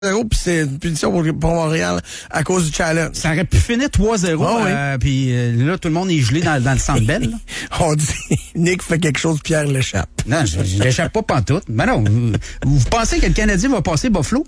puis c'est une punition pour Montréal à cause du challenge. Ça aurait pu finir 3-0, puis là, tout le pensez gelé dans le Centre Bell. On dit, Nick fait quelque chose, Pierre l'échappe. Non, je l'échappe pas pantoute. Mais non, vous pensez que le Canadien va passer Buffalo?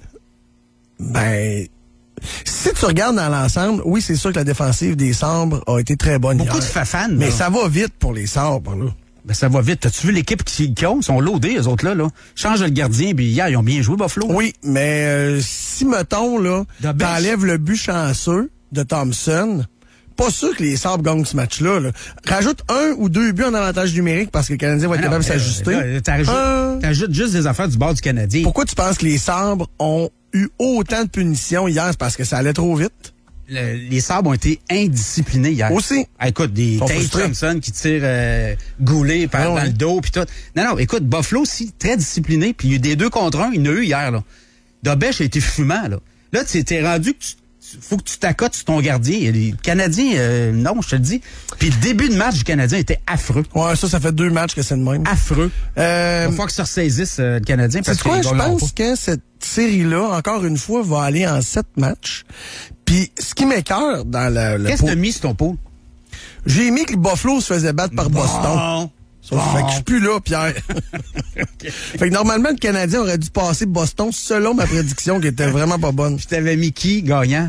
Ben, si tu regardes dans l'ensemble, oui, c'est sûr que la défensive des Sabres a été très bonne Beaucoup hier. de fafanes. Mais là. ça va vite pour les Sabres, là. Ben, ça va vite. T'as-tu vu l'équipe qui ont? Ils sont loadés, eux autres, là. Change le gardien, puis hier, ils ont bien joué, Buffalo. Oui, mais si, mettons, là, t'enlèves le but chanceux de Thompson, pas sûr que les Sabres gagnent ce match-là. Là. Rajoute 1 ou 2 buts en avantage numérique parce que le Canadien va être capable de s'ajuster. T'ajoutes juste des affaires du bord du Canadien. Pourquoi tu penses que les Sabres ont eu autant de punitions hier? C'est parce que ça allait trop vite? Les Sabres ont été indisciplinés hier. Aussi. Ah, écoute, des Tate Thompson qui tirent Goulet dans le dos puis tout. Non, écoute, Buffalo aussi, très discipliné, puis il y a eu des 2 contre 1, il y en a eu hier, là. Dobèche a été fumant, là. Là, t'es rendu que faut que tu t'accotes sur ton gardien. Les Canadiens, non, je te le dis. Puis le début de match du Canadien était affreux. Ouais, ça fait 2 matchs que c'est le même. Affreux. Il va falloir que ça ressaisisse le Canadien. C'est quoi, je pense que cette série-là, encore une fois, va aller en 7 matchs. Puis ce qui m'écoeure dans le Qu'est-ce que t'as mis sur ton pot? J'ai mis que le Buffalo se faisait battre par Boston. Fait que je suis plus là, Pierre. Fait que normalement, le Canadien aurait dû passer Boston selon ma prédiction qui était vraiment pas bonne. Puis t'avais mis qui gagnant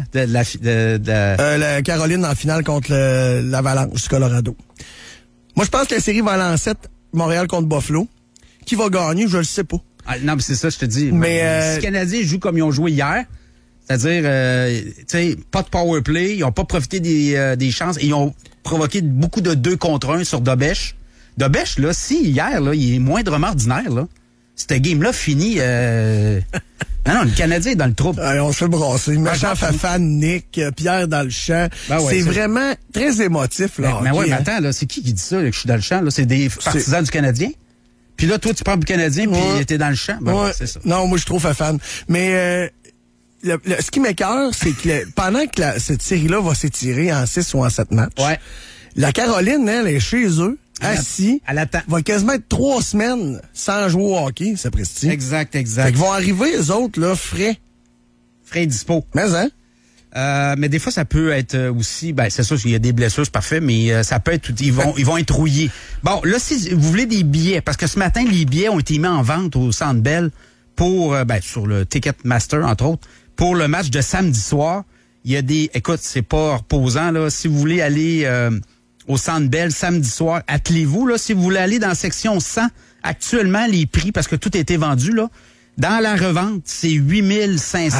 la Caroline en finale contre l'Avalanche du Colorado. Moi, je pense que la série va aller en 7, Montréal contre Buffalo. Qui va gagner, je le sais pas. Ah, non, mais c'est ça, je te dis. Mais si les Canadiens jouent comme ils ont joué hier, c'est-à-dire, tu sais, pas de power play, ils ont pas profité des chances, et ils ont provoqué beaucoup de 2 contre 1 sur Dobèche. Dobèche, là, si hier, là, il est moindrement ordinaire, là, cette game-là finit... Non, le Canadien est dans le trouble. On se fait brasser. Méchant Fafan, Nick, Pierre dans le champ. Ben ouais, c'est vraiment très émotif, là. Mais ouais, mais attends, là, c'est qui dit ça, là, que je suis dans le champ, là? C'est des partisans du Canadien? Puis là, toi, tu parles du Canadien, puis t'es dans le champ? Ben, c'est ça. Non, moi, je suis trop Fafan. Mais... ce qui m'écoeure, c'est que pendant que cette série-là va s'étirer en 6 ou en 7 matchs, la Caroline, elle est chez eux, assis, va quasiment être 3 semaines sans jouer au hockey, c'est précis. Exact. Fait qu'ils vont arriver, eux autres, là, frais et dispo. Mais, mais des fois, ça peut être aussi, ben, c'est sûr qu'il y a des blessures, c'est parfait, mais ça peut être, ils vont être rouillés. Bon, là, si vous voulez des billets, parce que ce matin, les billets ont été mis en vente au Centre Bell pour, sur le Ticketmaster, entre autres, pour le match de samedi soir. Il y a écoute, c'est pas reposant, là. Si vous voulez aller au Centre Bell samedi soir, attelez-vous, là. Si vous voulez aller dans la section 100, actuellement, les prix, parce que tout a été vendu, là, dans la revente, c'est 8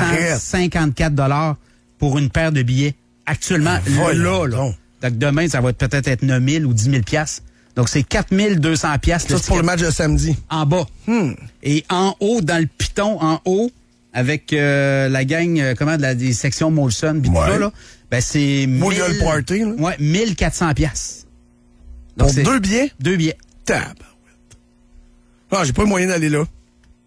554 $ pour une paire de billets. Actuellement, là. Donc, demain, ça va peut-être être 9 000 ou 10 000 $. Donc, c'est 4 200 $. Ça, c'est pour le match de samedi. En bas. Et en haut, dans le piton, en haut, avec la gang, des sections Molson, pis tout ça, là, ben, c'est... le party, là. Ouais, 1 400 $. Donc, pour 2 billets? 2 billets. Tabarouette. Ah, j'ai pas le moyen d'aller là.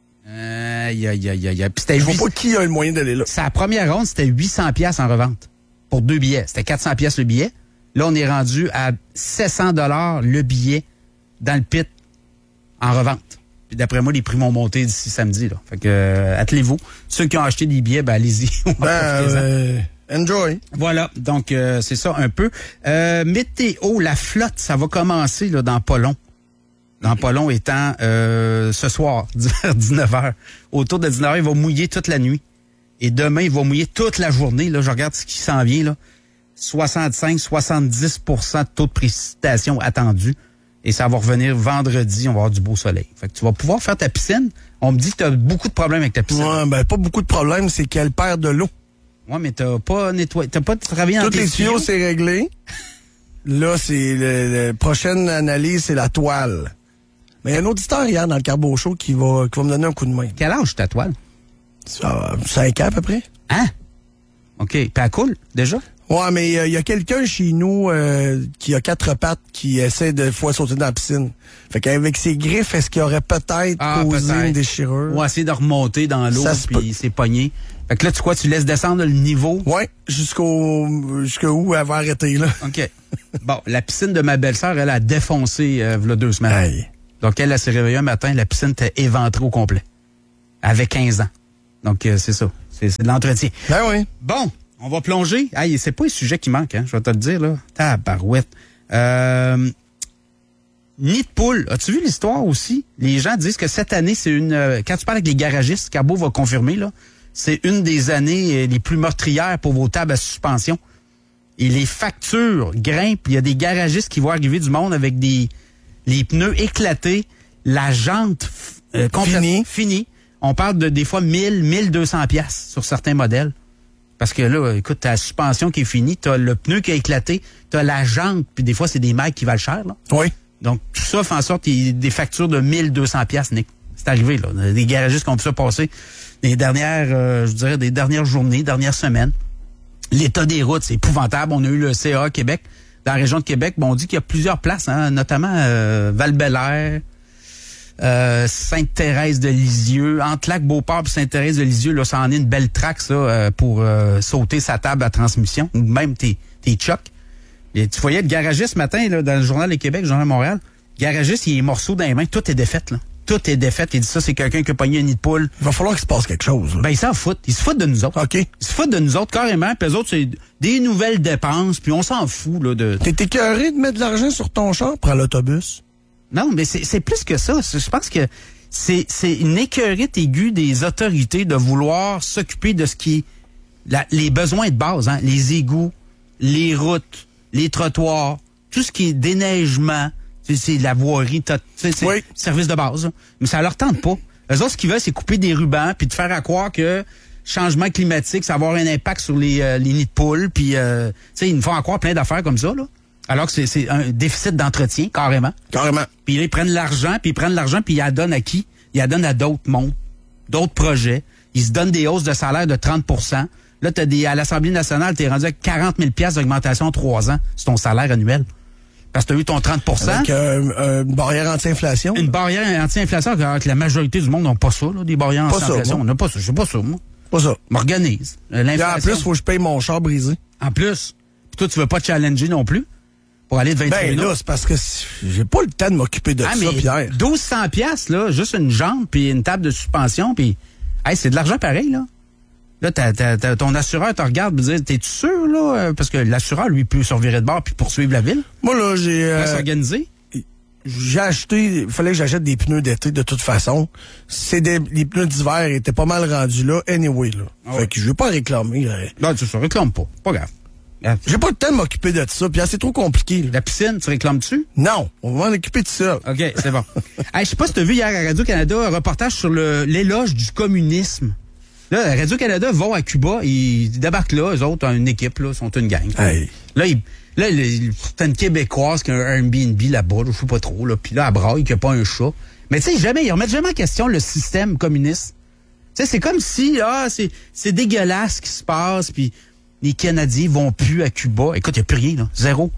Je vois pas qui a le moyen d'aller là. Sa première ronde, c'était 800 $ en revente. Pour 2 billets. C'était 400 $ le billet. Là, on est rendu à 700 $ le billet dans le pit en revente. Puis d'après moi, les prix vont monter d'ici samedi, là. Fait que, attelez-vous. Ceux qui ont acheté des billets, ben, allez-y. Enjoy. Voilà. Donc, c'est ça un peu. Météo, la flotte, ça va commencer, là, dans pas long. Dans pas long étant, ce soir, vers 19h. Autour de 19h, il va mouiller toute la nuit. Et demain, il va mouiller toute la journée, là. Je regarde ce qui s'en vient, là. 65-70% de taux de précipitation attendu. Et ça va revenir vendredi, on va avoir du beau soleil. Fait que tu vas pouvoir faire ta piscine. On me dit que tu as beaucoup de problèmes avec ta piscine. Ouais, ben pas beaucoup de problèmes, c'est qu'elle perd de l'eau. Ouais, mais t'as pas nettoyé, t'as pas travaillé en tes tuyaux, c'est réglé. Là, c'est la prochaine analyse, c'est la toile. Mais il y a un auditeur hier dans le Carbo Show qui va me donner un coup de main. Quel âge ta toile? 5 ans à peu près. Hein? OK. Puis elle coule, déjà? Ouais, mais il y a quelqu'un chez nous qui a 4 pattes qui essaie de fois sauter dans la piscine. Fait qu'avec ses griffes, est-ce qu'il aurait peut-être causé une déchirure? Ou essayer de remonter dans l'eau puis c'est pogné. Fait que là, tu laisses descendre le niveau? Ouais, jusqu'où elle va arrêter, là. OK. Bon, la piscine de ma belle-sœur, elle a défoncé il y a 2 semaines. Aïe. Donc, elle s'est réveillée un matin, la piscine était éventrée au complet. Elle avait 15 ans. Donc, c'est ça. C'est de l'entretien. Ben oui. Bon, on va plonger. Hey, c'est pas un sujet qui manque, hein, je vais te le dire, là. Tabarouette. Nid de poule. As-tu vu l'histoire aussi? Les gens disent que cette année, c'est quand tu parles avec les garagistes, Carbo va confirmer, là, c'est une des années les plus meurtrières pour vos tables à suspension. Et les factures grimpent. Il y a des garagistes qui vont arriver du monde avec les pneus éclatés, la jante complètement finie. On parle de des fois 1200 piastres sur certains modèles. Parce que là, écoute, t'as la suspension qui est finie, t'as le pneu qui a éclaté, t'as la jante, puis des fois, c'est des mecs qui valent cher, là. Oui. Donc, tout ça fait en sorte qu'il y ait des factures de 1200 piastres, Nick. C'est arrivé, là. Des garagistes qui ont pu ça passer des dernières, des dernières journées, dernières semaines. L'état des routes, c'est épouvantable. On a eu le CA Québec, dans la région de Québec. Bon, on dit qu'il y a plusieurs places, hein, notamment Val-Bélair, Sainte-Thérèse-de-Lisieux, entre Lac-Beauport et Sainte-Thérèse-de-Lisieux, là, ça en est une belle traque, ça, pour sauter sa table à transmission, ou même tes chocs. Et tu voyais le garagiste ce matin, là, dans le Journal du Québec, le Journal de Montréal, le garagiste, il est morceau dans les mains, tout est défait, là. Tout est défait. Il dit ça, c'est quelqu'un qui a pogné un nid de poule. Il va falloir qu'il se passe quelque chose. Là. Ben, ils s'en foutent. Ils se foutent de nous autres. OK. Ils se foutent de nous autres, carrément. Puis eux autres, c'est des nouvelles dépenses, puis on s'en fout, là, de... T'es écœuré de mettre de l'argent sur ton char? Prends l'autobus. Non, mais c'est plus que ça. Je pense que c'est une écœurite aiguë des autorités de vouloir s'occuper de ce qui est les besoins de base, hein. Les égouts, les routes, les trottoirs, tout ce qui est déneigement, c'est la voirie, c'est service de base. Hein. Mais ça leur tente pas. Eux autres, ce qu'ils veulent, c'est couper des rubans puis te faire à croire que changement climatique, ça va avoir un impact sur les nids de poules. Puis, ils nous font à croire plein d'affaires comme ça, là. Alors que c'est un déficit d'entretien, carrément. Carrément. Puis là, ils prennent l'argent, puis ils la donnent à qui? Ils la donnent à d'autres mondes, d'autres projets. Ils se donnent des hausses de salaire de 30 %. Là, à l'Assemblée nationale, t'es rendu à 40 000 $ d'augmentation en 3 ans. C'est ton salaire annuel. Parce que t'as eu ton 30 %. Avec une barrière anti-inflation. Une barrière anti-inflation, alors que la majorité du monde n'ont pas ça, là, des barrières anti-inflation. On n'a pas ça. Je sais pas ça, moi. Pas ça. M'organise. L'inflation. En plus, il faut que je paye mon char brisé. En plus. Puis toi, tu veux pas te challenger non plus? Pour aller de 28 minutes. Là, c'est parce que j'ai pas le temps de m'occuper de ça, Pierre. 1200 piastres, là, juste une jambe, puis une table de suspension, puis c'est de l'argent pareil, là. Là, ton assureur te regarde et dit, t'es-tu sûr, là? Parce que l'assureur, lui, peut se revirer de bord puis poursuivre la ville. Moi, là, s'organiser. J'ai acheté, il fallait que j'achète des pneus d'été de toute façon. Les pneus d'hiver étaient pas mal rendus là, anyway, là. Fait que je veux pas réclamer. Non, tu ne réclames pas. Pas grave. J'ai pas le temps de m'occuper de ça, puis c'est trop compliqué. Là. La piscine, tu réclames-tu? Non, on va m'en occuper de ça. OK, c'est bon. Je sais pas si tu as vu hier à Radio-Canada un reportage sur l'éloge du communisme. Là, Radio-Canada vont à Cuba, ils débarquent là, eux autres, une équipe, là, sont une gang. Hey. Là, c'est une Québécoise qui a un Airbnb là-bas, je sais pas trop, là, puis là, elle braille qu'il n'y a pas un chat. Mais tu sais, ils remettent jamais en question le système communiste. Tu sais, c'est comme si, c'est dégueulasse ce qui se passe, puis les Canadiens vont plus à Cuba. Écoute, il n'y a plus rien, là. Zéro.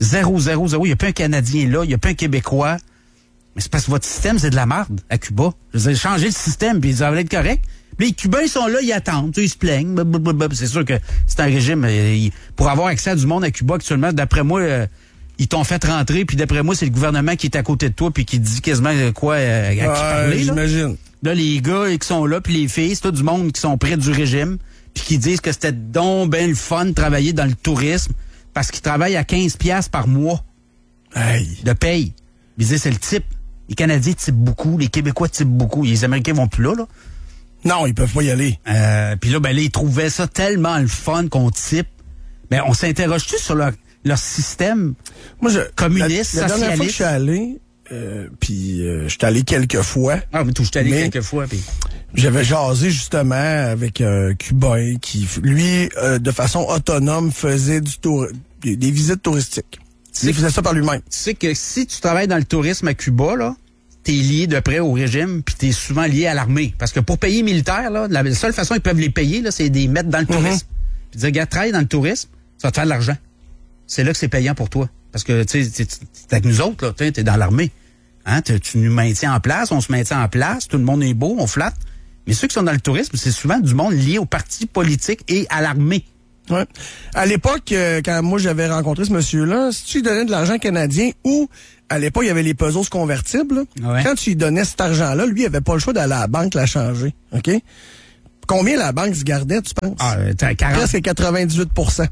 Il n'y a plus un Canadien là, il n'y a plus un Québécois. Mais c'est parce que votre système, c'est de la merde à Cuba. Je veux dire, changez le système, puis ça va être correct. Les Cubains, ils sont là, ils attendent, ils se plaignent. C'est sûr que c'est un régime. Pour avoir accès à du monde à Cuba actuellement, d'après moi, ils t'ont fait rentrer, puis d'après moi, c'est le gouvernement qui est à côté de toi, puis qui dit quasiment quoi à qui parler. J'imagine. Là, les gars qui sont là, puis les filles, c'est tout du monde qui sont près du régime, puis qui disent que c'était donc ben le fun de travailler dans le tourisme, parce qu'ils travaillent à 15 $, par mois de paye. Ils disent c'est le type. Les Canadiens typent beaucoup, les Québécois typent beaucoup, les Américains vont plus là. Non, ils peuvent pas y aller. Puis là, ils trouvaient ça tellement le fun qu'on type. Mais on s'interroge-tu sur leur système communiste, la socialiste? dernière fois que je suis allé, puis je suis allé quelques fois. Ah, mais je suis allé quelques fois. Puis j'avais jasé justement avec un Cubain qui, lui, de façon autonome, faisait des visites touristiques. Il faisait ça par lui-même. Tu sais que si tu travailles dans le tourisme à Cuba, là, t'es lié de près au régime, puis t'es souvent lié à l'armée. Parce que pour payer militaire, là, la seule façon qu'ils peuvent les payer, là, c'est de les mettre dans le tourisme. Puis dire, gars, travaille dans le tourisme, ça va te faire de l'argent. C'est là que c'est payant pour toi. Parce que, tu sais, t'es avec nous autres, là, t'es dans l'armée. Hein, tu nous maintiens en place, on se maintient en place, tout le monde est beau, on flatte. Mais ceux qui sont dans le tourisme, c'est souvent du monde lié aux partis politiques et à l'armée. Ouais. À l'époque, quand moi j'avais rencontré ce monsieur-là, si tu lui donnais de l'argent canadien ou à l'époque, il y avait les pesos convertibles. Là. Ouais. Quand tu lui donnais cet argent-là, lui, il avait pas le choix d'aller à la banque la changer. OK? combien la banque se gardait, tu penses? Presque 98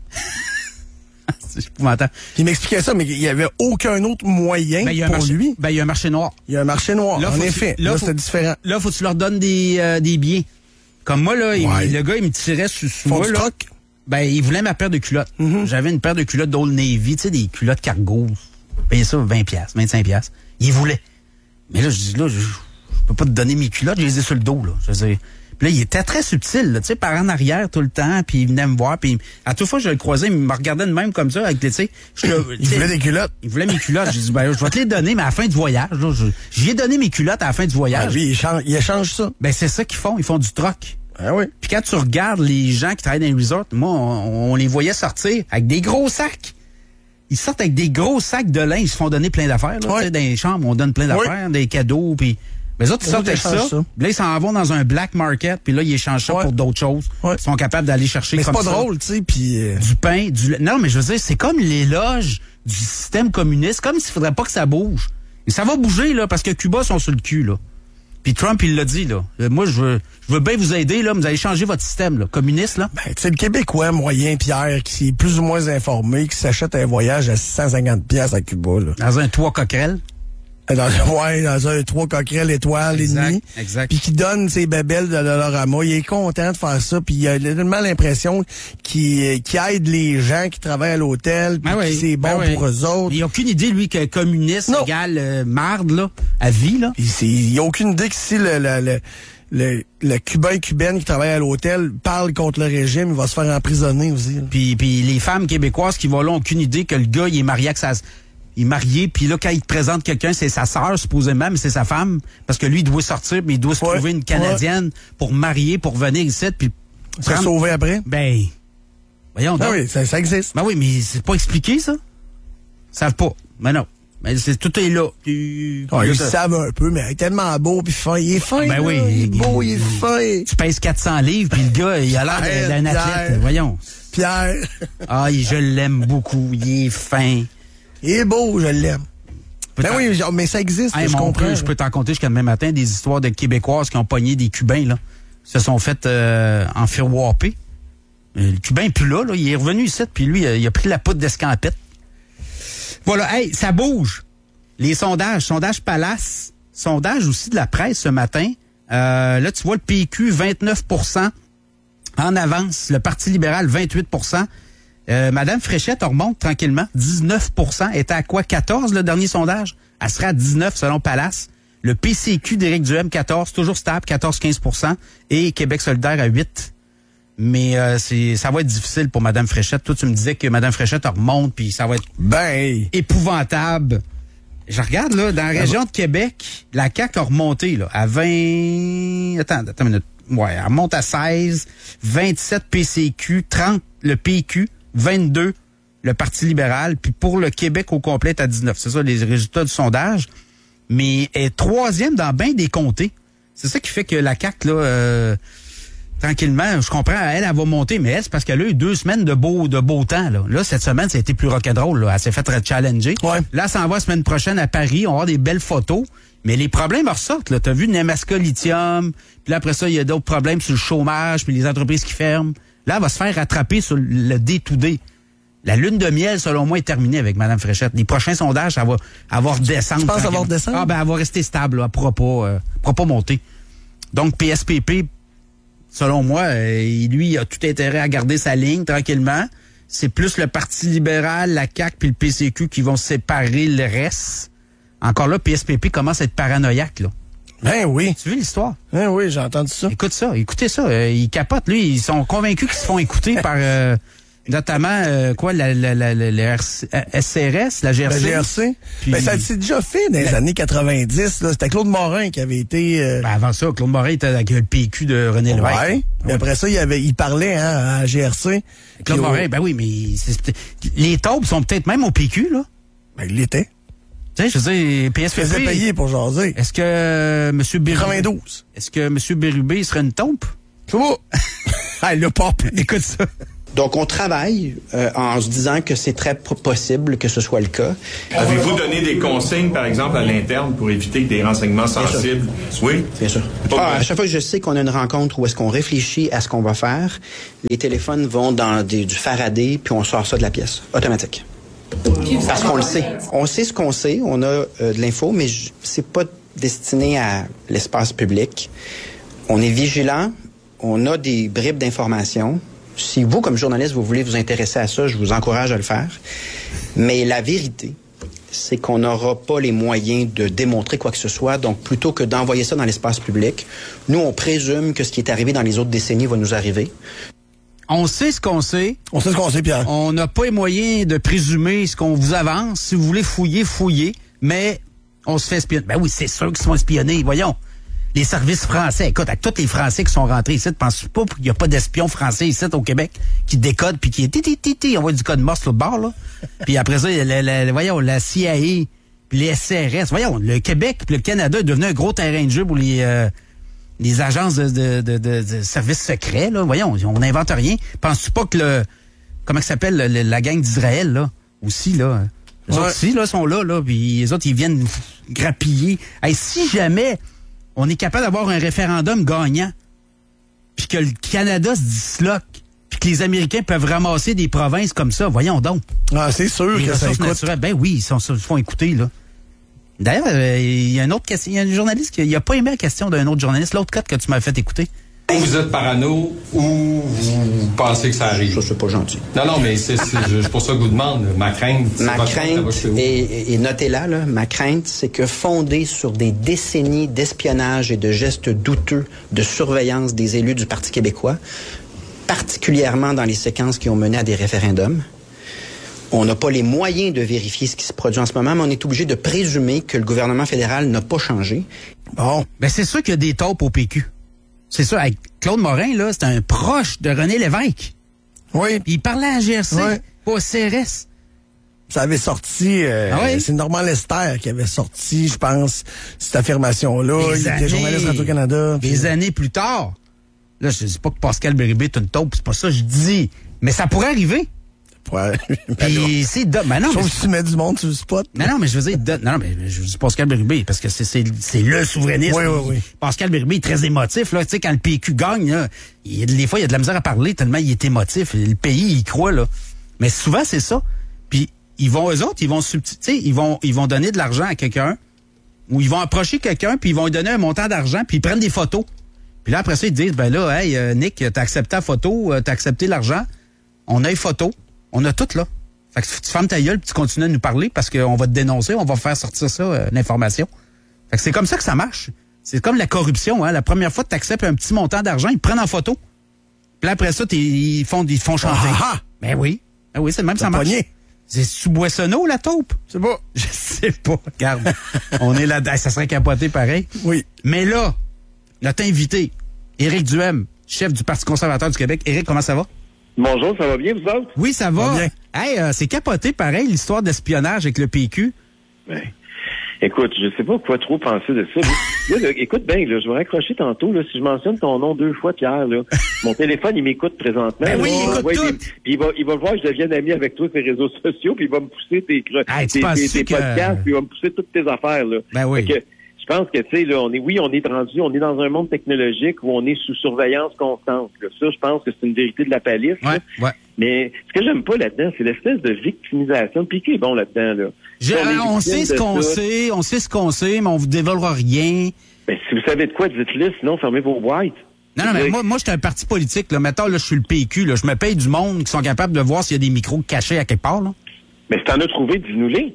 C'est épouvantable. Il m'expliquait ça, mais il n'y avait aucun autre moyen pour lui. Il y a un marché noir. Il y a un marché noir, en effet. Là, c'est différent. Là, faut que tu leur donnes des billets. Comme moi, là, le gars, il me tirait sur moi. Du troc? Ben, il voulait ma paire de culottes. J'avais une paire de culottes d'Old Navy, tu sais, des culottes cargo. Je payais ça 20$, 25$. Il voulait. Mais là, je dis, là, je peux pas te donner mes culottes, je les ai sur le dos, là. Je veux dire. Puis là, il était très subtil, tu sais, par en arrière tout le temps, puis il venait me voir, puis à toute fois que je le croisais, il me regardait de même comme ça, avec tu sais. Il voulait des culottes. Il voulait mes culottes. J'ai dit, ben, je vais te les donner, mais à la fin du voyage, là, j'y ai donné mes culottes à la fin du voyage. Lui, il échange ça. Ben, c'est ça qu'ils font. Ils font du troc. Ah oui. Puis quand tu regardes les gens qui travaillent dans les resorts, moi, on les voyait sortir avec des gros sacs. Ils sortent avec des gros sacs de linge, ils se font donner plein d'affaires, là. Tu sais, dans les chambres, on donne plein d'affaires, des cadeaux, puis les autres, ils sortent avec ça. Là, ils s'en vont dans un black market, puis là, ils échangent ça pour d'autres choses. Ils sont capables d'aller chercher mais comme ça. c'est pas drôle, tu sais, puis... Du pain, Non, mais je veux dire, c'est comme l'éloge du système communiste, comme s'il faudrait pas que ça bouge. Et ça va bouger, là, parce que Cuba sont sur le cul, là. Puis Trump, il l'a dit, là. Moi, je veux bien vous aider, là, mais vous allez changer votre système, là, communiste, là. Ben, tu sais, le Québécois moyen, Pierre, qui est plus ou moins informé, qui s'achète un voyage à 650$ à Cuba, là. Dans un toit coquerel. Dans un 3 coquerelles étoiles et demi. Exact. Puis qui donne ses bébelles de Dollarama. Il est content de faire ça. Puis il a tellement l'impression qu'il aide les gens qui travaillent à l'hôtel. Puis que c'est bon pour eux autres. Il n'a aucune idée, lui, que communiste égale marde, là, à vie, là. Il n'a aucune idée que si le Cubain et Cubaine qui travaille à l'hôtel parle contre le régime, il va se faire emprisonner aussi. Là. Puis les femmes québécoises qui vont là ont aucune idée que le gars, il est marié avec il est marié, puis là, quand il te présente quelqu'un, c'est sa sœur, supposément, mais c'est sa femme. Parce que lui, il doit sortir, mais il doit se trouver une Canadienne pour marier, pour venir ici, puis... Se sauver après? Ben... Voyons donc. Ah oui, ça existe. Ben oui, mais c'est pas expliqué, ça. Ils savent pas. Mais non. Mais tout est là. Ils savent un peu, mais il est tellement beau, puis fin. Il est fin, ben là. Oui, il est beau, il est fin. Tu pèses 400 livres, puis le gars, il a l'air d'un athlète. Voyons. Pierre. Je l'aime beaucoup. Il est fin. Il est beau, je l'aime. Ben oui, mais ça existe, je comprends. Je peux t'en compter jusqu'à demain matin des histoires de Québécoises qui ont pogné des Cubains, là. Ils se sont fait enfirouaper. Le Cubain est plus là, il est revenu ici, puis lui, il a pris la poudre d'escampette. Voilà, hey, ça bouge. Les sondages Palace, sondage aussi de la presse ce matin. Là, tu vois le PQ, 29% en avance. Le Parti libéral, 28%. Madame Fréchette, on remonte tranquillement. 19%. Elle était à quoi? 14, le dernier sondage? Elle sera à 19 selon Palace. Le PCQ d'Éric Duhem, 14. Toujours stable, 14-15%. Et Québec solidaire à 8. Mais ça va être difficile pour Madame Fréchette. Toi, tu me disais que Madame Fréchette remonte, puis ça va être épouvantable. Je regarde, là, dans la région de Québec, la CAQ a remonté là, à 20... Attends une minute. Ouais, elle remonte à 16, 27 PCQ, 30 le PQ, 22 le Parti libéral, puis pour le Québec au complet, à 19. C'est ça, les résultats du sondage. Mais elle est troisième dans bien des comtés. C'est ça qui fait que la CAQ, là, tranquillement, je comprends, elle va monter, mais elle, c'est parce qu'elle a eu 2 semaines de beau temps. Là, cette semaine, ça a été plus rock'n'roll. Là. Elle s'est fait challenger. Ouais. Là, elle s'en va la semaine prochaine à Paris. On va avoir des belles photos. Mais les problèmes ressortent. T'as vu Nemaska Lithium, puis là, après ça, il y a d'autres problèmes sur le chômage, puis les entreprises qui ferment. Là, elle va se faire rattraper sur le day-to-day. La lune de miel, selon moi, est terminée avec Mme Fréchette. Les prochains sondages, elle va redescendre. Tu penses qu'elle va redescendre? Elle va rester stable. Là. Elle pourra pas monter. Donc, PSPP, selon moi, lui, il a tout intérêt à garder sa ligne tranquillement. C'est plus le Parti libéral, la CAQ puis le PCQ qui vont séparer le reste. Encore là, PSPP commence à être paranoïaque, là. Ben oui. Tu veux l'histoire? Ben oui, j'ai entendu ça. Écoutez ça. Ils capotent, lui. Ils sont convaincus qu'ils se font écouter par notamment la SCRS, la GRC. La GRC. Puis, ben, ça s'est déjà fait dans les années 90. Là. C'était Claude Morin qui avait été... Ben avant ça, Claude Morin était avec le PQ de René Lévesque. Ouais. Puis après ça, il parlait à la GRC. Claude Morin, ben oui, mais les taupes sont peut-être même au PQ, là. Ben, il l'était. Tu sais, je veux dire, PSPP... faisait payer pour jaser. Est-ce que M. Bérubé... 92. Est-ce que M. Bérubé serait une taupe? C'est bon. Le pop. Écoute ça. Donc, on travaille en se disant que c'est très possible que ce soit le cas. Avez-vous donné des consignes, par exemple, à l'interne pour éviter que des renseignements sensibles? Oui? Bien sûr. À chaque fois que je sais qu'on a une rencontre où est-ce qu'on réfléchit à ce qu'on va faire, les téléphones vont dans du Faraday, puis on sort ça de la pièce, automatique. Parce qu'on le sait. On sait ce qu'on sait, on a de l'info, mais c'est pas destiné à l'espace public. On est vigilant, on a des bribes d'informations. Si vous, comme journaliste, vous voulez vous intéresser à ça, je vous encourage à le faire. Mais la vérité, c'est qu'on n'aura pas les moyens de démontrer quoi que ce soit. Donc, plutôt que d'envoyer ça dans l'espace public, nous, on présume que ce qui est arrivé dans les autres décennies va nous arriver. On sait ce qu'on sait. On sait ce qu'on sait, Pierre. On n'a pas les moyens de présumer ce qu'on vous avance. Si vous voulez fouiller, fouillez. Mais on se fait espionner. Ben oui, c'est sûr qu'ils sont espionnés. Voyons. Les services français, écoute, avec tous les Français qui sont rentrés ici, penses-tu pas qu'il n'y a pas d'espions français ici au Québec qui décodent puis qui est on voit du code morse l'autre bord, là. Puis après ça, voyons, la CIA, puis les SRS. Voyons, le Québec puis le Canada est devenu un gros terrain de jeu pour les agences de services secrets, là. Voyons, on n'invente rien. Penses-tu pas que comment ça s'appelle, la gang d'Israël, là, aussi, là. Les autres aussi, là, sont là, puis les autres, ils viennent grappiller. Hey, si jamais on est capable d'avoir un référendum gagnant, puis que le Canada se disloque, puis que les Américains peuvent ramasser des provinces comme ça, voyons donc. Ah, c'est sûr les que ça écoute. Naturelles, ben oui, ils se font écouter, là. D'ailleurs, il y a une autre question, il y a un journaliste qui n'a pas aimé la question d'un autre journaliste, l'autre code que tu m'as fait écouter. Ou vous êtes parano, ou vous pensez que ça arrive. Ça, c'est pas gentil. Non, mais c'est pour ça que je vous demande. Ma crainte, et notez-la, là, ma crainte, c'est que fondée sur des décennies d'espionnage et de gestes douteux de surveillance des élus du Parti québécois, particulièrement dans les séquences qui ont mené à des référendums, on n'a pas les moyens de vérifier ce qui se produit en ce moment, mais on est obligé de présumer que le gouvernement fédéral n'a pas changé. Bon, ben c'est sûr qu'il y a des taupes au PQ. C'est ça, avec Claude Morin, là, c'est un proche de René Lévesque. Oui. Il parlait à GRC, pas au CRS. Ça avait sorti, c'est Normand Lester qui avait sorti, je pense, cette affirmation-là. Il était journaliste Radio-Canada. Des années plus tard. Là, je dis pas que Pascal Bérubé est une taupe, c'est pas ça que je dis. Mais ça pourrait arriver. Puis c'est non, sauf que tu mets du monde sur le spot. Non, mais je veux dire, je dis Pascal Bérubé parce que c'est le souverainiste. Oui. Pascal Bérubé est très émotif, là. Tu sais, quand le PQ gagne, là, des fois, il y a de la misère à parler tellement il est émotif. Le pays, il croit, là. Mais souvent, c'est ça. Puis, ils vont donner de l'argent à quelqu'un, ou ils vont approcher quelqu'un, puis ils vont lui donner un montant d'argent, puis ils prennent des photos. Puis là, après ça, ils disent, ben là, hey, Nick, t'as accepté la photo, t'as accepté l'argent, on a une photo. On a tout, là. Fait que tu fermes ta gueule puis tu continues à nous parler parce qu'on va te dénoncer, on va faire sortir ça, l'information. Fait que c'est comme ça que ça marche. C'est comme la corruption, hein. La première fois que tu acceptes un petit montant d'argent, ils prennent en photo. Puis là, après ça, ils font chanter. Ben oui. Ben oui, c'est le même, ça marche. C'est sous Boissonneau, la taupe? C'est pas. Je sais pas. Regarde. On est là-dedans. Ça serait capoté pareil. Oui. Mais là, notre invité, Éric Duhem, chef du Parti conservateur du Québec. Éric, comment ça va? Bonjour, ça va bien, vous autres? Oui, ça va. Bien. Hey, c'est capoté, pareil, l'histoire d'espionnage avec le PQ. Ben, écoute, je sais pas quoi trop penser de ça. Là, écoute bien, là, je vais raccrocher tantôt. Là, si je mentionne ton nom 2 fois, Pierre, là, mon téléphone, il m'écoute présentement. Ben oui, il écoute tout. Puis il va voir que je devienne ami avec toi sur les réseaux sociaux, puis il va me pousser tes podcasts, puis il va me pousser toutes tes affaires. Là. Ben oui. Je pense que, tu sais, là, on est dans un monde technologique où on est sous surveillance constante. Là. Ça, je pense que c'est une vérité de la palisse. Ouais. Mais ce que j'aime pas là-dedans, c'est l'espèce de victimisation. Puis qui est bon là-dedans, là? On sait ce qu'on sait, mais on vous dévoilera rien. Ben, si vous savez de quoi, dites-le, sinon fermez vos boîtes. Non, mais moi, je suis un parti politique, là. Mettons, là, je suis le PQ, là. Je me paye du monde qui sont capables de voir s'il y a des micros cachés à quelque part, là. Mais si t'en as trouvé, dis-nous-les.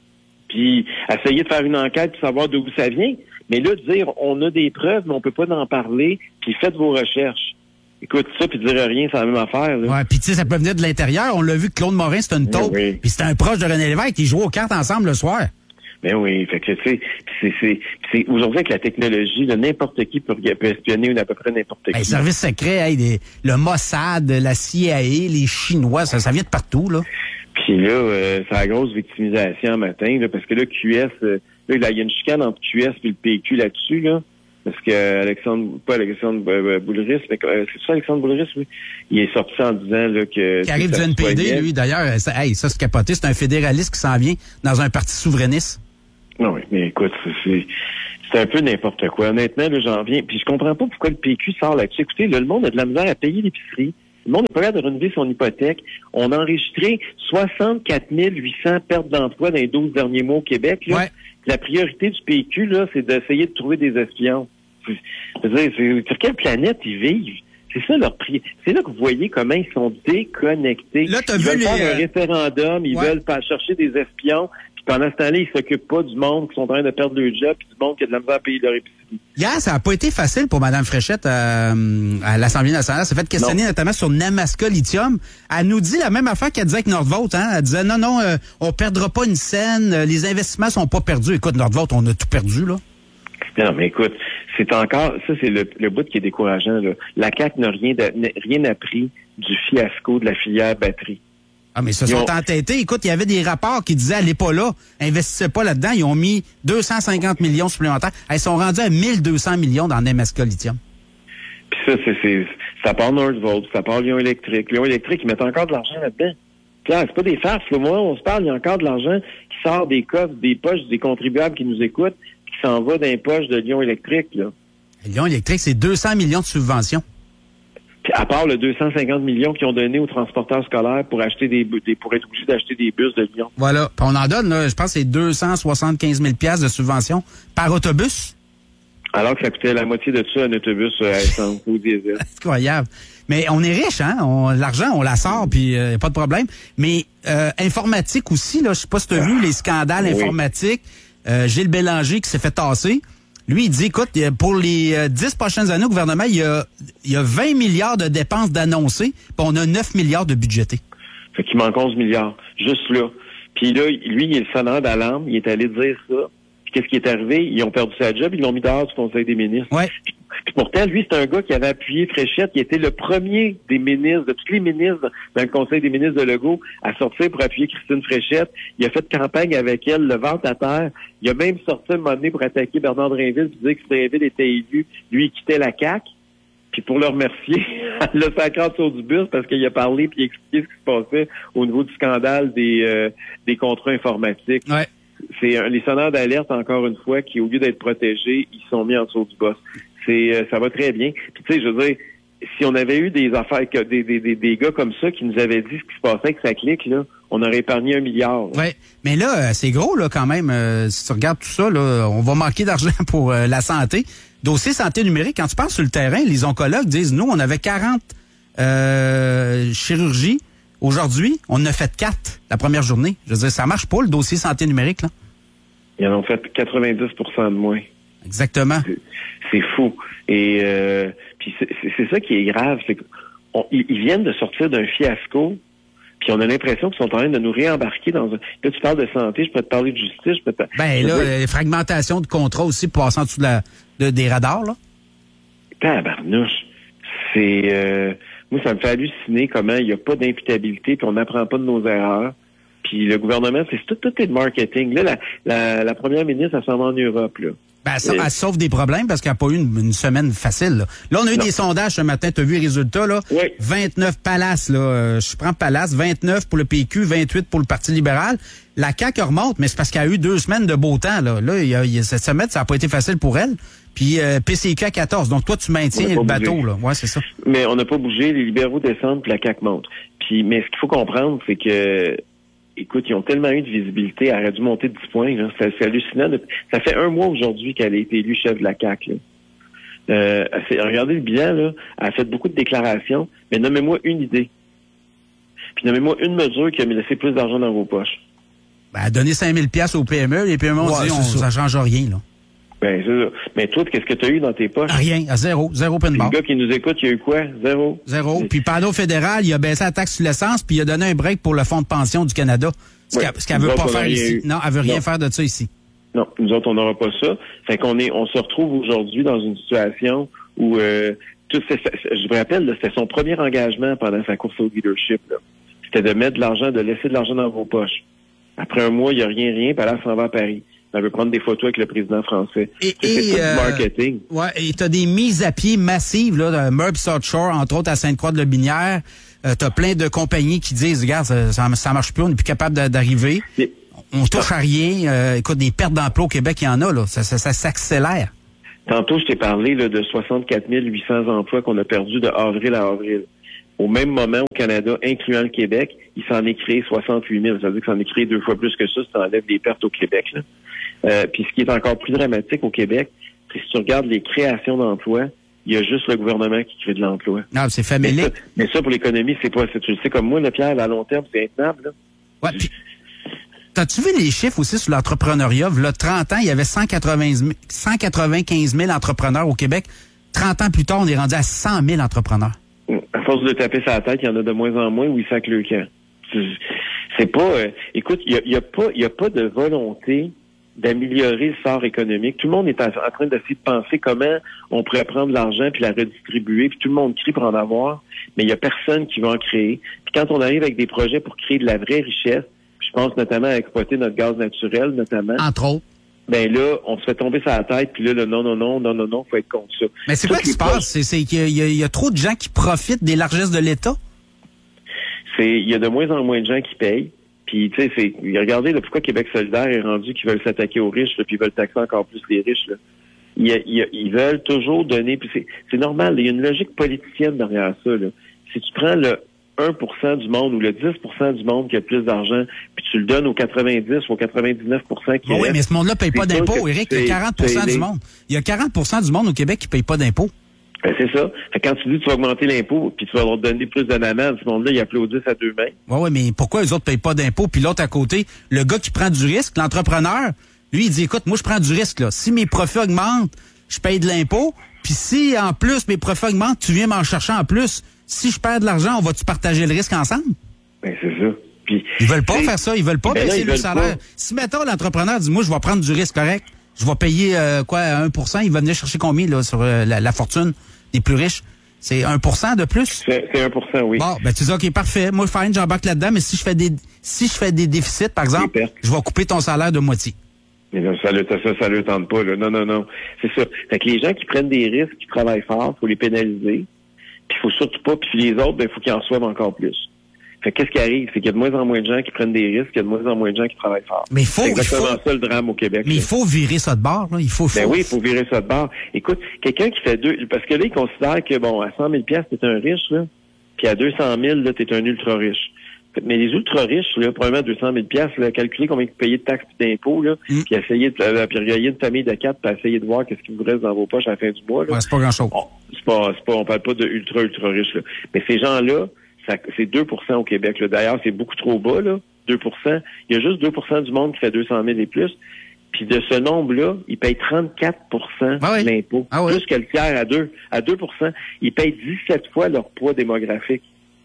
Puis, essayer de faire une enquête pour savoir d'où ça vient. Mais là, dire, on a des preuves, mais on peut pas en parler, puis faites vos recherches. Écoute, ça, puis dire rien, c'est la même affaire, là. Ouais, puis tu sais, ça peut venir de l'intérieur. On l'a vu que Claude Morin, c'est une taupe. Oui. Puis c'était un proche de René Lévesque. Ils jouaient aux cartes ensemble le soir. Ben oui, fait que, tu sais, c'est aujourd'hui avec la technologie, là, n'importe qui peut espionner ou à peu près n'importe qui. Les services secrets, le Mossad, la CIA, les Chinois, ça vient de partout, là. Puis là, c'est la grosse victimisation matin, là, parce que là, QS, là, il y a une chicane entre QS et le PQ là-dessus, là. Parce que Alexandre Boulris, mais c'est ça Alexandre Boulris, oui. Il est sorti en disant là que... Qui arrive du NPD, lui, d'ailleurs. Ça c'est capoté. C'est un fédéraliste qui s'en vient dans un parti souverainiste. Non, oui, mais écoute, c'est un peu n'importe quoi. Honnêtement, là, j'en viens. Puis je comprends pas pourquoi le PQ sort là-dessus. Écoutez, là, le monde a de la misère à payer l'épicerie. Le monde n'est pas capable de renouveler son hypothèque. On a enregistré 64 800 pertes d'emploi dans les 12 derniers mois au Québec. Là. Ouais. La priorité du PQ, là, c'est d'essayer de trouver des espions. Je veux dire, sur quelle planète ils vivent? C'est ça leur priorité. C'est là que vous voyez comment ils sont déconnectés. Là, ils veulent faire un référendum, ils veulent pas chercher des espions. Pendant ce temps-là, ils s'occupent pas du monde qui sont en train de perdre leur job puis du monde qui a de la misère à payer leur épicerie. Hier, ça n'a pas été facile pour Mme Fréchette à l'Assemblée nationale. Ça fait questionner notamment sur Namaska Lithium. Elle nous dit la même affaire qu'elle disait avec Nordvolt. Hein? Elle disait non, on perdra pas une scène. Les investissements sont pas perdus. Écoute, Nordvolt, on a tout perdu, là. Non, mais écoute, c'est encore... Ça, c'est le bout qui est décourageant, là. La CAQ n'a rien appris du fiasco de la filière batterie. Ah, mais ils se sont entêtés. Écoute, il y avait des rapports qui disaient, allez pas là, investissez pas là-dedans. Ils ont mis 250 millions supplémentaires. Ils sont rendus à 1200 millions dans Namaska Lithium. Puis ça part Nordvolt, ça part Lyon Électrique. Lyon Électrique, ils mettent encore de l'argent là-dedans. Là, c'est pas des farces. Au moment où on se parle, il y a encore de l'argent qui sort des coffres, des poches des contribuables qui nous écoutent, qui s'en va dans les poches de Lyon Électrique, là. Lyon Électrique, c'est 200 millions de subventions. À part le 250 millions qu'ils ont donné aux transporteurs scolaires pour acheter pour être obligés d'acheter des bus de Lyon. Voilà. Puis on en donne, là, je pense que c'est 275 000 $ de subventions par autobus. Alors que ça coûtait la moitié de ça un autobus à essence ou diesel. C'est incroyable. Mais on est riche, hein? L'argent, on la sort, puis pas de problème. Mais informatique aussi, là, je sais pas si tu as vu les scandales informatiques. Gilles Bélanger qui s'est fait tasser. Lui, il dit, écoute, pour les 10 prochaines années au gouvernement, il y a 20 milliards de dépenses d'annoncées, puis on a 9 milliards de budgétés. Fait qu'il manque 11 milliards, juste là. Puis là, lui, il est le sonneur d'alarme, il est allé dire ça. Puis qu'est-ce qui est arrivé? Ils ont perdu sa job, ils l'ont mis dehors du Conseil des ministres. Ouais. Puis pourtant, lui, c'est un gars qui avait appuyé Fréchette, qui était le premier des ministres, de tous les ministres dans le Conseil des ministres de Legault, à sortir pour appuyer Christine Fréchette. Il a fait campagne avec elle, le ventre à terre. Il a même sorti un moment donné pour attaquer Bernard Drinville, puis dire que si Drinville était élu, lui, il quittait la CAQ. Puis pour le remercier, elle l'a sacré en dessous du bus parce qu'il a parlé puis il a expliqué ce qui se passait au niveau du scandale des contrats informatiques. Ouais. C'est les sonneurs d'alerte, encore une fois, qui, au lieu d'être protégés, ils sont mis en dessous du boss. Ça va très bien. Puis tu sais, je veux dire, si on avait eu des affaires, des gars comme ça qui nous avaient dit ce qui se passait avec sa clique, là, on aurait épargné 1 milliard. Oui, mais là, c'est gros, là, quand même. Si tu regardes tout ça, là, on va manquer d'argent pour la santé. Dossier santé numérique, quand tu passes sur le terrain, les oncologues disent, nous, on avait 40 chirurgies. Aujourd'hui, on en a fait 4 la première journée. Je veux dire, ça marche pas, le dossier santé numérique, là. Ils en ont fait 90% de moins. Exactement. C'est fou. Et puis c'est ça qui est grave, c'est qu'ils viennent de sortir d'un fiasco, puis on a l'impression qu'ils sont en train de nous réembarquer dans un... Là, tu parles de santé, je peux te parler de justice, je peux te... les fragmentations de contrats aussi pour passer en dessous des radars, là. Tabarnouche. Moi, ça me fait halluciner comment il n'y a pas d'imputabilité, puis on n'apprend pas de nos erreurs. Puis le gouvernement, tout est de marketing. Là, la première ministre, elle s'en va en Europe, là. Elle sauve des problèmes parce qu'elle n'a pas eu une semaine facile. Là, on a eu des sondages ce matin. Tu as vu les résultats, là? Oui. 29 Palace, là. Je prends Palace. 29 pour le PQ, 28 pour le Parti libéral. La CAQ remonte, mais c'est parce qu'elle a eu 2 semaines de beau temps, là. Là, cette semaine, ça n'a pas été facile pour elle. Puis PCQ à 14. Donc, toi, tu maintiens le bateau, là. Ouais, c'est ça. Mais on n'a pas bougé. Les libéraux descendent, puis la CAQ monte. Mais ce qu'il faut comprendre, c'est que... Écoute, ils ont tellement eu de visibilité, elle aurait dû monter de 10 points. Là. C'est hallucinant. Ça fait 1 mois aujourd'hui qu'elle a été élue chef de la CAQ. Regardez le bilan, là. Elle a fait beaucoup de déclarations, mais nommez-moi une idée. Puis nommez-moi une mesure qui a laissé plus d'argent dans vos poches. Elle a donné 5 000 $ aux PME. Les PME ont dit ça change rien, là. Ben, c'est ça. Mais toi, qu'est-ce que tu as eu dans tes poches? Rien, à zéro peine barre. Le gars qui nous écoute, il y a eu quoi? Zéro. Puis Pano fédéral, il a baissé la taxe sur l'essence, puis il a donné un break pour le Fonds de pension du Canada. Ce qu'elle veut pas faire ici. Non, elle veut rien faire de ça ici. Non, nous autres, on n'aura pas ça. Fait qu'on se retrouve aujourd'hui dans une situation où, je vous rappelle, c'était son premier engagement pendant sa course au leadership, là. C'était de mettre de l'argent, de laisser de l'argent dans vos poches. Après 1 mois, il n'y a rien, puis là, elle s'en va à Paris. Elle veut prendre des photos avec le président français. C'est tout du marketing. Ouais, et t'as des mises à pied massives, là, de Merb South Shore, entre autres à Sainte-Croix-de-Lobinière. T'as plein de compagnies qui disent, regarde, ça marche plus, on n'est plus capable d'arriver. On touche à rien. Écoute, des pertes d'emploi au Québec, il y en a, là. Ça s'accélère. Tantôt, je t'ai parlé là, de 64 800 emplois qu'on a perdus de avril à avril. Au même moment, au Canada, incluant le Québec, il s'en est créé 68 000. Ça veut dire que ça en est créé 2 fois plus que ça si tu enlèves des pertes au Québec. Là. Puis ce qui est encore plus dramatique au Québec, c'est que si tu regardes les créations d'emplois, il y a juste le gouvernement qui crée de l'emploi. Non, c'est familier. Mais ça, pour l'économie, c'est pas... Tu le sais comme moi, là, Pierre, à long terme, c'est intenable. Là. Ouais, puis, t'as-tu vu les chiffres aussi sur l'entrepreneuriat? Il y a 30 ans, il y avait 195 000 entrepreneurs au Québec. 30 ans plus tard, on est rendu à 100 000 entrepreneurs. À force de taper sur la tête, il y en a de moins en moins où ils sacent le camp. C'est pas... écoute, il y a pas de volonté d'améliorer le sort économique. Tout le monde est en train d'essayer de penser comment on pourrait prendre l'argent puis la redistribuer, puis tout le monde crie pour en avoir, mais il y a personne qui va en créer. Puis quand on arrive avec des projets pour créer de la vraie richesse, je pense notamment à exploiter notre gaz naturel, notamment. Entre autres. Ben là, on se fait tomber sur la tête, puis là, non, faut être contre ça. Mais c'est quoi qui se passe? C'est qu'il y a trop de gens qui profitent des largesses de l'État? Il y a de moins en moins de gens qui payent. Puis, tu sais, regardez là, pourquoi Québec solidaire est rendu qu'ils veulent s'attaquer aux riches, là, puis ils veulent taxer encore plus les riches. Là. Ils veulent toujours donner, puis c'est normal, il y a une logique politicienne derrière ça. Là. Si tu prends le 1% du monde ou le 10% du monde qui a plus d'argent, puis tu le donnes aux 90 ou aux 99% qui oui, mais ce monde-là paye pas d'impôts, Éric. Il y a 40% du monde. Il y a 40% du monde au Québec qui paye pas d'impôts. Ben, c'est ça. Fait que quand tu dis que tu vas augmenter l'impôt, puis tu vas leur donner plus d'ananas, ce monde-là, ils applaudissent à deux mains. Oui, mais pourquoi les autres payent pas d'impôts, puis l'autre à côté, le gars qui prend du risque, l'entrepreneur, lui, il dit, écoute, moi, je prends du risque, là. Si mes profits augmentent, je paye de l'impôt, puis si, en plus, mes profits augmentent, tu viens m'en chercher en plus. Si je perds de l'argent, on va-tu partager le risque ensemble? Ben, c'est ça. Puis, ils veulent pas faire ça, ils veulent pas baisser le salaire. Pas. Si, mettons, l'entrepreneur dit, moi, je vais prendre du risque correct, je vais payer, 1%, il va venir chercher combien, là, sur la fortune des plus riches? C'est 1% de plus? C'est 1%, oui. Bon, ben, tu dis, OK, parfait. Moi, fine, j'embarque là-dedans, mais si je fais des déficits, par exemple, je vais couper ton salaire de moitié. Mais là, ça le tente pas, là. Non. C'est ça. Fait que les gens qui prennent des risques, qui travaillent fort, faut les pénaliser. Puis faut surtout pas, puis les autres, ben, faut qu'ils en reçoivent encore plus. Fait qu'est-ce qui arrive? C'est qu'il y a de moins en moins de gens qui prennent des risques, il y a de moins en moins de gens qui travaillent fort. Mais c'est exactement ça le drame au Québec. Mais il faut virer ça de bord, là. Oui, il faut virer ça de bord. Écoute, quelqu'un qui fait parce que là, il considère que, bon, à 100 000 $, t'es un riche, là. Puis à 200 000, là, t'es un ultra riche. Mais les ultra riches, là, probablement 200 000 $, là, calculer combien ils payaient de taxes et d'impôts, là, puis essayer puis regarder une famille de 4, puis essayer de voir qu'est-ce qui vous reste dans vos poches à la fin du mois, là. Ouais, c'est pas grand-chose. On parle pas de ultra riches, là. Mais ces gens-là, c'est 2% au Québec, là. D'ailleurs, c'est beaucoup trop bas, là. 2%. Il y a juste 2% du monde qui fait 200 000 et plus. Puis de ce nombre-là, ils payent 34% d'impôts. Plus que le tiers à 2%. Ils payent 17 fois leur poids démographique.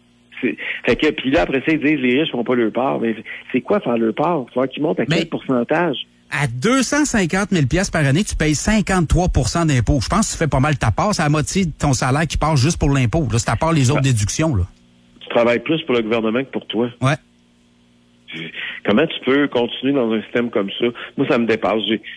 Fait que, puis là, après ça, ils disent les riches font pas leur part. Mais c'est quoi faire leur part? Il faut qu'ils montent à quel pourcentage? À 250 000 $ par année, tu payes 53 % d'impôts. Je pense que tu fais pas mal ta part. C'est la moitié de ton salaire qui part juste pour l'impôt. Là, c'est à part les autres déductions, là. Tu travailles plus pour le gouvernement que pour toi. Ouais. Comment tu peux continuer dans un système comme ça? Moi, ça me dépasse.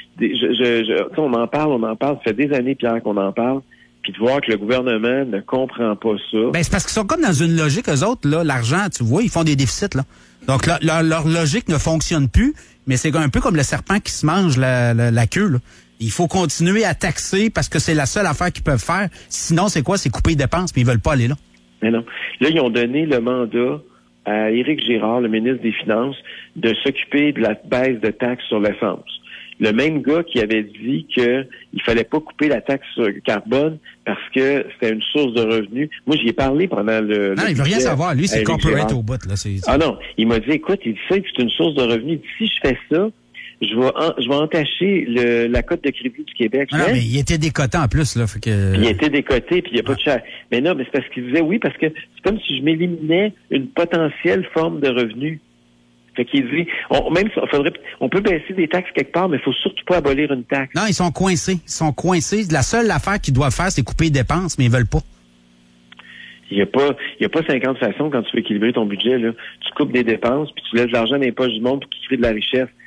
On en parle. Ça fait des années, Pierre, qu'on en parle. Puis de voir que le gouvernement ne comprend pas ça. Ben, c'est parce qu'ils sont comme dans une logique, eux autres, là, l'argent, tu vois, ils font des déficits, là. Donc, leur logique ne fonctionne plus, mais c'est un peu comme le serpent qui se mange la queue, là. Il faut continuer à taxer parce que c'est la seule affaire qu'ils peuvent faire. Sinon, c'est quoi? C'est couper les dépenses, puis ils veulent pas aller là. Mais non. Là, ils ont donné le mandat à Éric Girard, le ministre des Finances, de s'occuper de la baisse de taxes sur l'essence. Le même gars qui avait dit qu'il fallait pas couper la taxe sur le carbone parce que c'était une source de revenus. Moi, j'y ai parlé pendant le... Non, il veut rien savoir. Lui, c'est corporate au bout, là. Ah non. Il m'a dit, écoute, il sait que c'est une source de revenus. Si je fais ça, je vais entacher la cote de crédit du Québec. Non, mais il était décoté en plus, là. Fait que... Il était décoté, puis il n'y a pas de cher. Mais non, mais c'est parce qu'il disait oui, parce que c'est comme si je m'éliminais une potentielle forme de revenus. Fait qu'il dit, on peut baisser des taxes quelque part, mais il faut surtout pas abolir une taxe. Non, ils sont coincés. La seule affaire qu'ils doivent faire, c'est couper les dépenses, mais ils veulent pas. Il y a pas 50 façons quand tu veux équilibrer ton budget, là. Tu coupes des dépenses, puis tu laisses de l'argent dans les poches du monde pour qu'il crée de la richesse.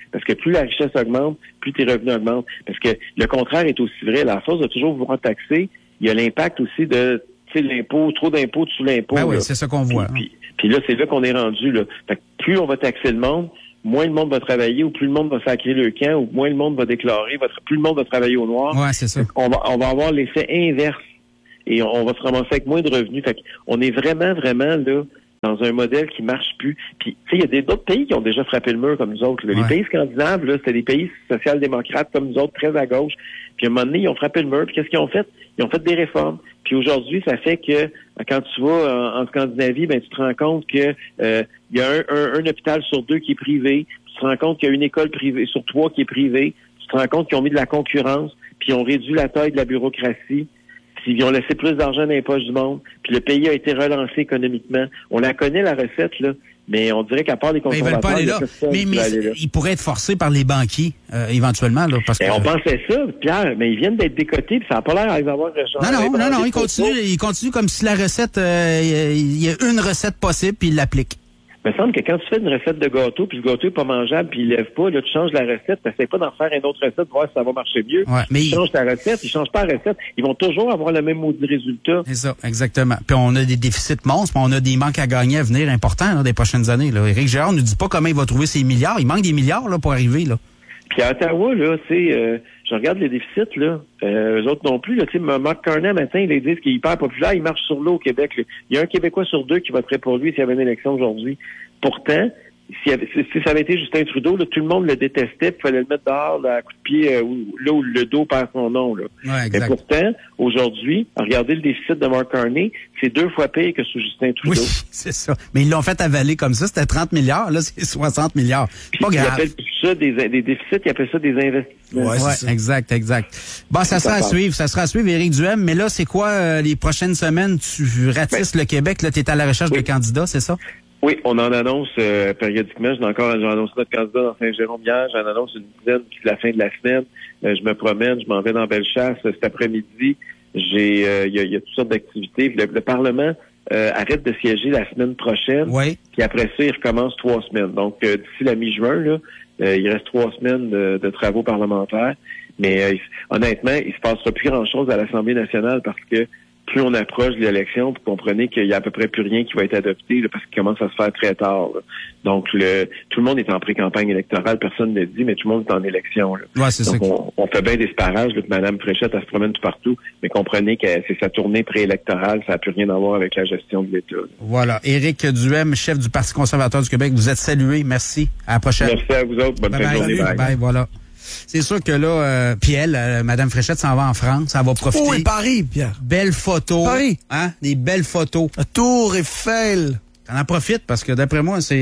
Parce que plus la richesse augmente, plus tes revenus augmentent. Parce que le contraire est aussi vrai. La force de toujours vouloir taxer, il y a l'impact aussi de l'impôt, trop d'impôts sous l'impôt. Ben oui, c'est ça qu'on voit. Puis là, c'est là qu'on est rendu. Là. Fait que plus on va taxer le monde, moins le monde va travailler, ou plus le monde va sacrer le camp, ou moins le monde va déclarer, plus le monde va travailler au noir. Ouais, c'est ça. On va avoir l'effet inverse. Et on va se ramasser avec moins de revenus. Fait qu'on est vraiment, vraiment là dans un modèle qui marche plus. Puis, tu sais, il y a d'autres pays qui ont déjà frappé le mur comme nous autres. Là. Ouais. Les pays scandinaves, là, c'était des pays social-démocrates comme nous autres, très à gauche. Puis, à un moment donné, ils ont frappé le mur. Puis, qu'est-ce qu'ils ont fait? Ils ont fait des réformes. Puis, aujourd'hui, ça fait que quand tu vas en Scandinavie, ben tu te rends compte que il y a un hôpital sur 2 qui est privé. Tu te rends compte qu'il y a une école privée sur 3 qui est privée. Tu te rends compte qu'ils ont mis de la concurrence. Puis, ils ont réduit la taille de la bureaucratie. Puis ils ont laissé plus d'argent dans les poches du monde. Puis le pays a été relancé économiquement. On la connaît, la recette, là. Mais on dirait qu'à part les consommateurs... Ils veulent pas aller là. Mais ils pourraient être forcés par les banquiers, éventuellement, là. Parce que... on pensait ça, Pierre, mais ils viennent d'être décotés, puis ça n'a pas l'air d'avoir... Non, ils continuent comme si la recette... Il y a une recette possible, puis ils l'appliquent. Il me semble que quand tu fais une recette de gâteau, puis le gâteau n'est pas mangeable, puis il ne lève pas, là, tu changes la recette, tu n'essaies pas d'en faire une autre recette pour voir si ça va marcher mieux. Ouais, mais ils changent ta recette, ils changent pas la recette, ils vont toujours avoir le même maudit résultat. C'est ça, exactement. Puis on a des déficits monstres, mais on a des manques à gagner à venir importants là, des prochaines années. Là. Éric Girard ne dit pas comment il va trouver ses milliards. Il manque des milliards là, pour arriver, là. Puis à Ottawa, là, tu sais, je regarde les déficits, là, eux autres non plus, là, tu sais, Mark Carney, matin, ils disent qu'il est hyper populaire, il marche sur l'eau au Québec, là. Il y a un Québécois sur 2 qui voterait pour lui s'il y avait une élection aujourd'hui. Pourtant, si ça avait été Justin Trudeau, là, tout le monde le détestait, il fallait le mettre dehors, là, à coup de pied, là où le dos perd son nom, là. Ouais, exact. Mais pourtant, aujourd'hui, regardez le déficit de Mark Carney, c'est 2 fois pire que sous Justin Trudeau. Oui, c'est ça. Mais ils l'ont fait avaler comme ça, c'était 30 milliards, là, c'est 60 milliards. Puis, pas grave. Ils appellent ça des déficits, ils appellent ça des investissements. Ouais, exact. Bon, ça sera à suivre, Éric Duhem. Mais là, c'est quoi les prochaines semaines? Tu ratisses le Québec, là, tu es à la recherche de candidats, c'est ça? Oui, on en annonce périodiquement. J'en annonce notre candidat dans Saint-Jérôme hier. J'en annonce une dizaine d'ici la fin de la semaine. Je me promène, je m'en vais dans Bellechasse cet après-midi. Il y a toutes sortes d'activités. Le Parlement arrête de siéger la semaine prochaine. Oui. Puis après ça, il recommence 3 semaines. Donc, d'ici la mi-juin, là, il reste 3 semaines de travaux parlementaires. Mais honnêtement, il se passera plus grand-chose à l'Assemblée nationale parce que plus on approche de l'élection, vous comprenez qu'il y a à peu près plus rien qui va être adopté là, parce qu'il commence à se faire très tard. Là. Donc, tout le monde est en pré-campagne électorale, personne ne le dit, mais tout le monde est en élection. Là. Ouais, c'est donc, ça. on fait bien des sparages, là, que Mme Fréchette, elle se promène tout partout, mais comprenez que c'est sa tournée préélectorale, ça n'a plus rien à voir avec la gestion de l'État. Là. Voilà. Éric Duhem, chef du Parti conservateur du Québec, vous êtes salué. Merci. À la prochaine. Merci à vous autres. Bonne fin de journée. Bye. Voilà. C'est sûr que là, puis Mme Fréchette s'en va en France, elle va profiter. Oh, et Paris, Pierre. Belles photos. Paris. Hein? Des belles photos. La Tour Eiffel. On en profite parce que d'après moi, c'est...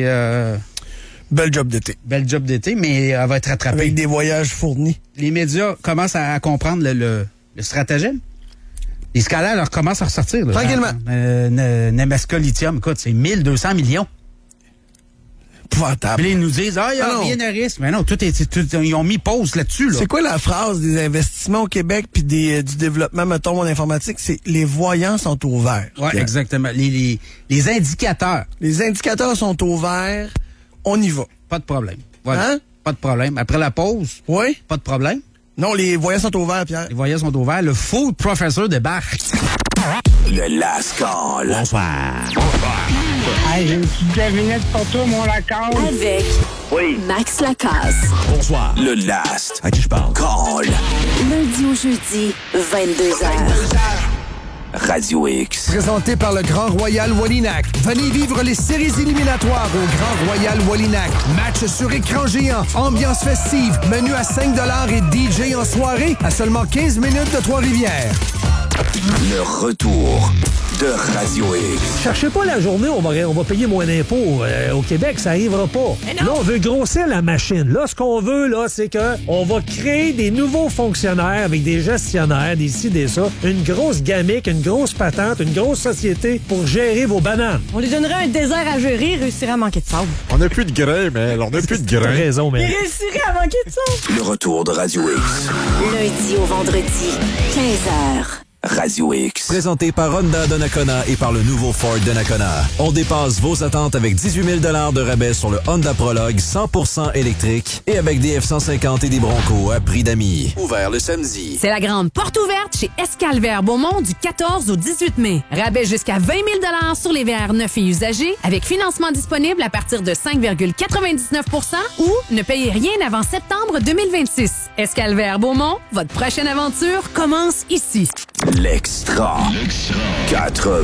Bel job d'été. Bel job d'été, mais elle va être rattrapée. Avec des voyages fournis. Les médias commencent à comprendre le stratagème. Les scalaires leur commencent à ressortir. Là. Tranquillement. Nemaska Lithium, écoute, c'est 1200 millions. Puis ils nous disent, il y a rien à risque. Mais non, ils ont mis pause là-dessus. Là. C'est quoi la phrase des investissements au Québec puis du développement, mettons, en informatique? C'est les voyants sont au vert. Oui, exactement. Les indicateurs. Les indicateurs sont au vert. On y va. Pas de problème. Voilà. Hein? Pas de problème. Après la pause, oui. Pas de problème. Non, les voyants sont au vert, Pierre. Les voyants sont au vert. Le food professor débarque. Le Lascol. Bonsoir. Hey, j'ai une petite devinette pour toi, mon Lacasse. Avec Max Lacasse. Bonsoir. Le Last. À qui je parle? Call. Lundi au jeudi, 22h. Radio X. Présenté par le Grand Royal Wallinac. Venez vivre les séries éliminatoires au Grand Royal Wallinac. Match sur écran géant, ambiance festive, menu à 5$ et DJ en soirée à seulement 15 minutes de Trois-Rivières. Le retour de Radio X. Cherchez pas la journée où on va payer moins d'impôts. Au Québec, ça arrivera pas. Là, on veut grossir la machine. Là, ce qu'on veut, là, c'est que on va créer des nouveaux fonctionnaires avec des gestionnaires, des ci, des ça. Une grosse gamique, une grosse patente, une grosse société pour gérer vos bananes. On lui donnerait un désert à gérer, il réussirait à manquer de sable. On n'a plus de grains, mais on n'a plus de grains. T'as raison, mais... Il réussirait à manquer de sable. Le retour de Radio X. Lundi au vendredi, 15h. Radio X. Présenté par Honda Donnacona et par le nouveau Ford Donnacona. On dépasse vos attentes avec 18 000 $ de rabais sur le Honda Prologue 100% électrique et avec des F-150 et des Broncos à prix d'amis. Ouvert le samedi. C'est la grande porte ouverte chez Escalver Beaumont du 14 au 18 mai. Rabais jusqu'à 20 000 $ sur les VR neufs et usagés avec financement disponible à partir de 5,99 % ou ne payez rien avant septembre 2026. Escalver Beaumont, votre prochaine aventure commence ici. L'Extra. 80.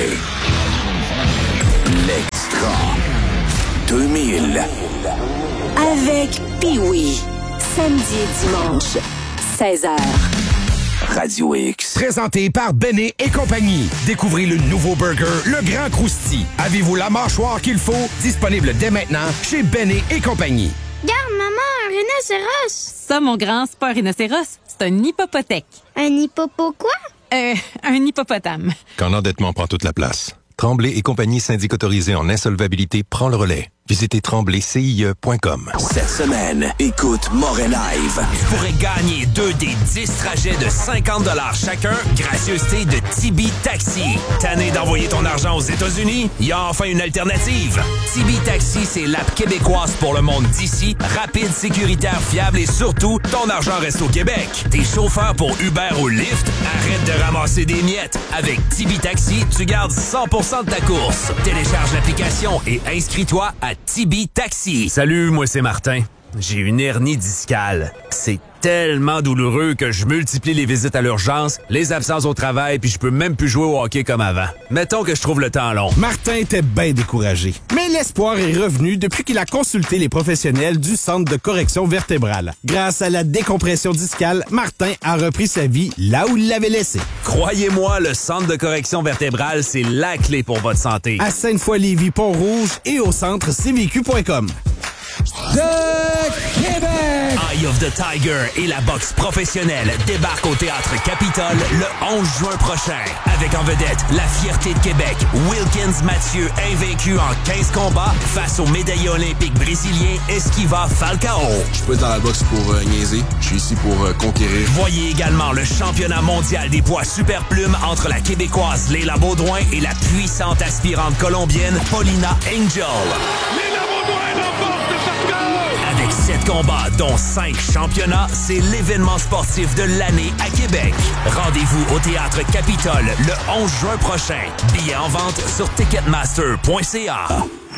L'Extra. 2000. Avec Pee-Wee. Samedi et dimanche, 16h. Radio X. Présenté par Béné et compagnie. Découvrez le nouveau burger, le Grand Crousti. Avez-vous la mâchoire qu'il faut? Disponible dès maintenant chez Béné et compagnie. Garde, maman, un rhinocéros! Ça, mon grand, c'est pas un rhinocéros, c'est un hippopotèque. Un hippopo quoi? Un hippopotame. Quand l'endettement prend toute la place. Tremblay et compagnie syndic autorisé en insolvabilité prend le relais. Visitez tremblaycie.com. Cette semaine, écoute Moret Live. Tu pourrais gagner 2 des 10 trajets de 50 $ chacun, gracieuseté de Tibi Taxi. Tanné d'envoyer ton argent aux États-Unis? Il y a enfin une alternative. Tibi Taxi, c'est l'app québécoise pour le monde d'ici. Rapide, sécuritaire, fiable et surtout, ton argent reste au Québec. T'es chauffeur pour Uber ou Lyft? Arrête de ramasser des miettes. Avec Tibi Taxi, tu gardes 100% de ta course. Télécharge l'application et inscris-toi à Tibi Taxi. Salut, moi c'est Martin. J'ai une hernie discale. C'est tellement douloureux que je multiplie les visites à l'urgence, les absences au travail, puis je peux même plus jouer au hockey comme avant. Mettons que je trouve le temps long. Martin était bien découragé. Mais l'espoir est revenu depuis qu'il a consulté les professionnels du Centre de correction vertébrale. Grâce à la décompression discale, Martin a repris sa vie là où il l'avait laissée. Croyez-moi, le Centre de correction vertébrale, c'est la clé pour votre santé. À Sainte-Foy-Lévis, Pont-Rouge et au centre cvq.com. De Québec! Eye of the Tiger et la boxe professionnelle débarquent au Théâtre Capitole le 11 juin prochain. Avec en vedette la fierté de Québec, Wilkins Mathieu, invaincu en 15 combats face au médaillé olympique brésilien Esquiva Falcao. Je suis pas dans la boxe pour niaiser, je suis ici pour conquérir. Voyez également le championnat mondial des poids super plumes entre la Québécoise Léla Baudouin et la puissante aspirante colombienne Paulina Angel. Léla Baudouin remporte le parcours! Avec 7 combats, dont 5 championnats, c'est l'événement sportif de l'année à Québec. Rendez-vous au Théâtre Capitole le 11 juin prochain. Billets en vente sur ticketmaster.ca.